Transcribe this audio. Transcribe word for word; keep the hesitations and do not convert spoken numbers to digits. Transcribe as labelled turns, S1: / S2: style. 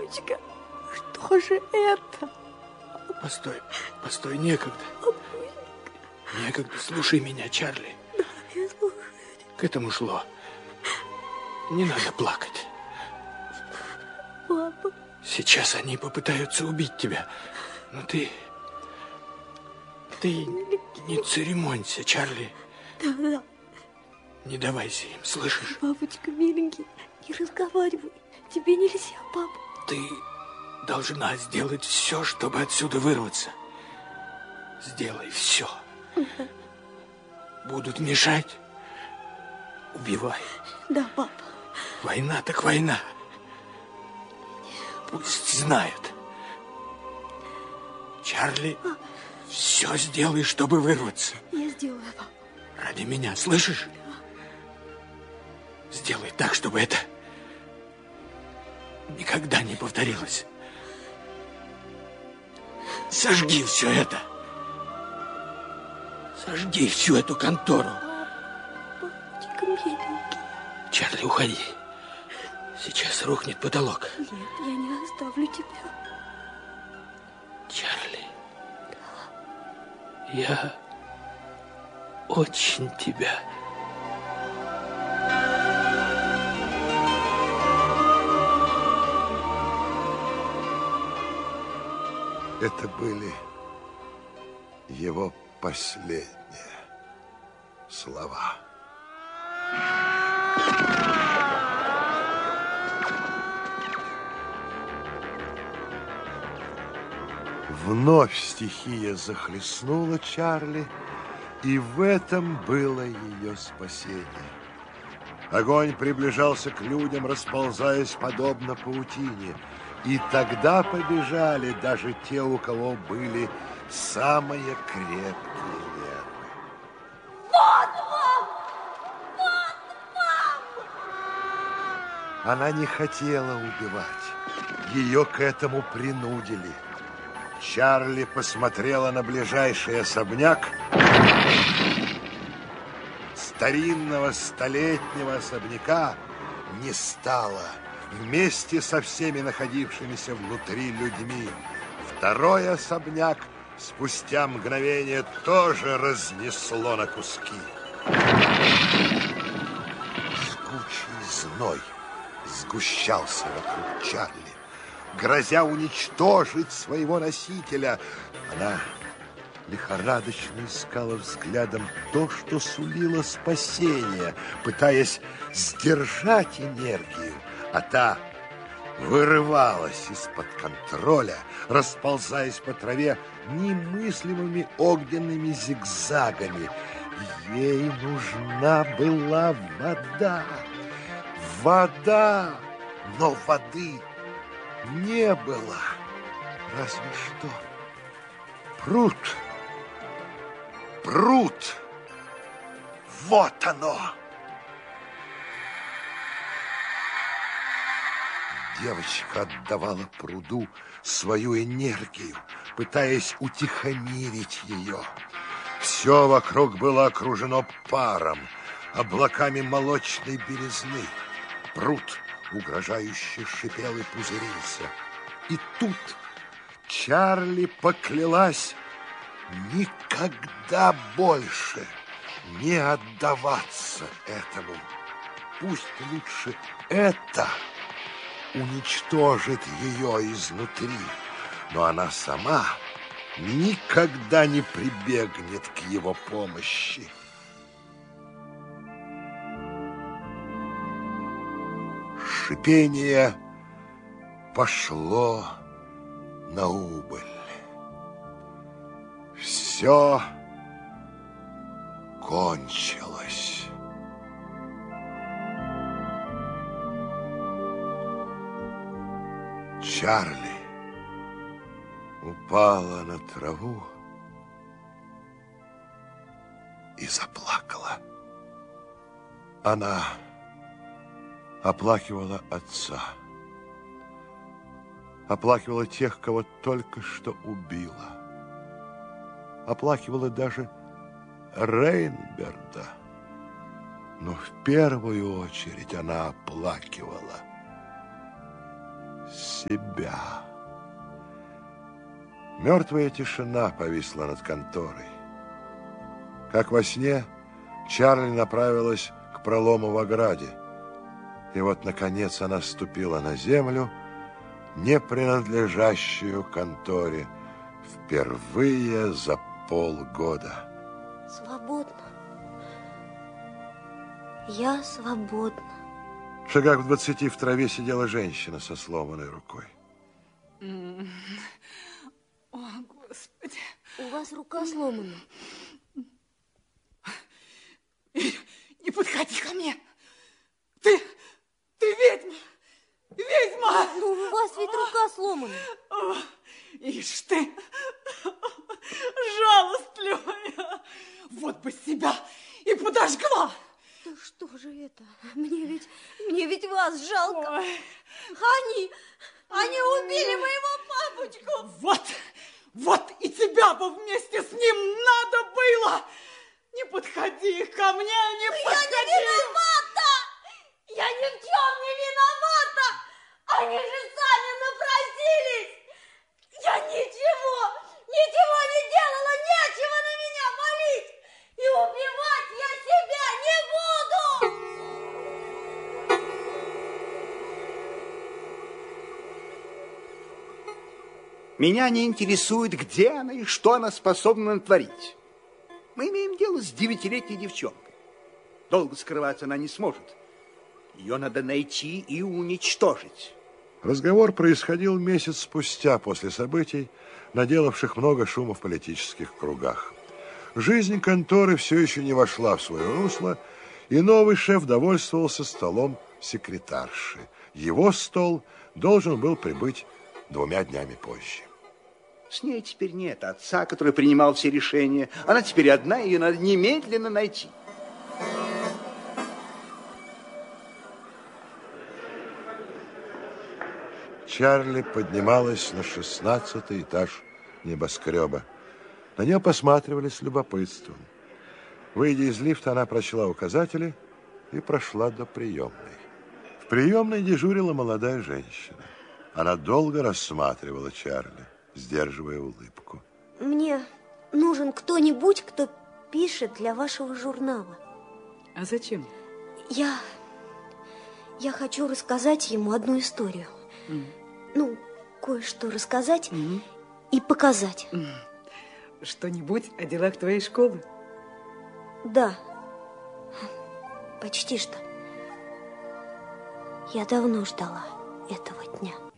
S1: Папочка, что же это?
S2: Постой, постой, некогда.
S1: Папочка.
S2: Некогда, слушай меня, Чарли.
S1: Да, я слушаю.
S2: К этому шло. Не надо плакать.
S1: Папа.
S2: Сейчас они попытаются убить тебя. Но ты... Ты не церемонься, Чарли.
S1: Да, да.
S2: Не давайся им, слышишь?
S1: Папочка, миленький, не разговаривай. Тебе нельзя, папа.
S2: Ты должна сделать все, чтобы отсюда вырваться. Сделай все. Будут мешать? Убивай.
S1: Да, папа.
S2: Война так война. Пусть знают. Чарли, а? Все сделай, чтобы вырваться.
S1: Я сделаю, папа.
S2: Ради меня, слышишь?
S1: Да.
S2: Сделай так, чтобы это никогда не повторилось. Сожги все это. Сожги всю эту контору.
S1: Папочка, миленький.
S2: Чарли, уходи. Сейчас рухнет потолок.
S1: Нет, я не оставлю тебя.
S2: Чарли.
S1: Да.
S2: Я очень тебя...
S3: Это были его последние слова. Вновь стихия захлестнула Чарли, и в этом было ее спасение. Огонь приближался к людям, расползаясь подобно паутине. И тогда побежали даже те, у кого были самые крепкие нервы.
S1: Вот вам! Вот вам!
S3: Она не хотела убивать. Ее к этому принудили. Чарли посмотрела на ближайший особняк. Старинного столетнего особняка не стало. Вместе со всеми находившимися внутри людьми. Второй особняк спустя мгновение тоже разнесло на куски. Жгучий зной сгущался вокруг Чарли, грозя уничтожить своего носителя. Она лихорадочно искала взглядом то, что сулило спасение, пытаясь сдержать энергию, а та вырывалась из-под контроля, расползаясь по траве немыслимыми огненными зигзагами. Ей нужна была вода. Вода! Но воды не было. Разве что пруд. Пруд! Вот оно! Девочка отдавала пруду свою энергию, пытаясь утихомирить ее. Все вокруг было окружено паром, облаками молочной белизны. Пруд угрожающе шипел и пузырился. И тут Чарли поклялась никогда больше не отдаваться этому. Пусть лучше это уничтожит ее изнутри, но она сама никогда не прибегнет к его помощи. Шипение пошло на убыль. Все кончилось. Чарли упала на траву и заплакала. Она оплакивала отца, оплакивала тех, кого только что убила, оплакивала даже Рейнберда, но в первую очередь она оплакивала себя. Мертвая тишина повисла над конторой. Как во сне, Чарли направилась к пролому в ограде. И вот, наконец, она ступила на землю, не принадлежащую конторе, впервые за полгода.
S1: Свободна. Я свободна.
S3: В шагах в двадцати в траве сидела женщина со сломанной рукой.
S4: О, Господи.
S1: У вас рука сломана.
S4: Не подходи ко мне. Ты, ты ведьма. Ведьма.
S1: Ну, у вас ведь рука сломана.
S4: О, ишь ты, жалостливая. Вот бы себя и подожгла.
S1: Да что же это? Мне ведь, мне ведь вас жалко.
S4: Ой.
S1: Они, они убили моего папочку.
S4: Вот, вот и тебя бы вместе с ним надо было. Не подходи ко мне, не
S1: Но
S4: подходи.
S1: я не виновата. Я ни в чем не виновата. Они же сами напросились. Я ничего, ничего не делала, нечего на меня молить. И убивать я себя не буду.
S5: Меня не интересует, где она и что она способна натворить. Мы имеем дело с девятилетней девчонкой. Долго скрываться она не сможет. Ее надо найти и уничтожить.
S3: Разговор происходил месяц спустя после событий, наделавших много шума в политических кругах. Жизнь конторы все еще не вошла в свое русло, и новый шеф довольствовался столом секретарши. Его стол должен был прибыть двумя днями позже.
S5: С ней теперь нет отца, который принимал все решения. Она теперь одна, ее надо немедленно найти.
S3: Чарли поднималась на шестнадцатый этаж небоскреба. На нее посматривали с любопытством. Выйдя из лифта, она прочла указатели и прошла до приемной. В приемной дежурила молодая женщина. Она долго рассматривала Чарли, сдерживая улыбку.
S1: Мне нужен кто-нибудь, кто пишет для вашего журнала.
S4: А зачем?
S1: Я, я хочу рассказать ему одну историю. Mm. Ну, кое-что рассказать mm-hmm. и показать.
S4: Mm. Что-нибудь о делах твоей школы?
S1: Да, почти что. Я давно ждала этого дня.